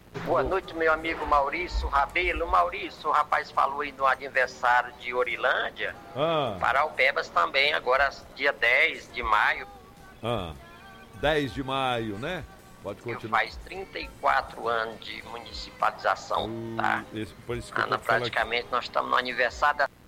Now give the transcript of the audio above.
Boa noite, meu amigo Maurício Rabelo. Maurício, o rapaz falou aí do aniversário de Orilândia. Paraupebas também, agora dia 10 de maio. 10 de maio, né? Pode continuar. Faz 34 anos de municipalização, tá? Por isso que praticamente nós estamos no aniversário da